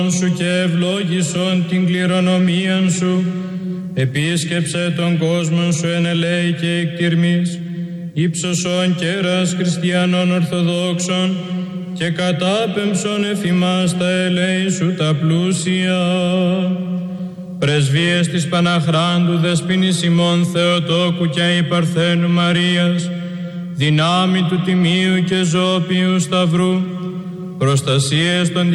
σου και ευλόγησον την κληρονομίαν σου. Επίσκεψε τον κόσμο σου εν ελέη και εκτιρμής, ύψωσον κέρας χριστιανών ορθοδόξων και κατάπεμψον εφημάς τα ελέη σου τα πλούσια. Πρεσβείες της Παναχράντου Δεσποίνης ημών Θεοτόκου και η Παρθένου Μαρίας, δυνάμει του Τιμίου και Ζώπιου Σταυρού, προστασίες των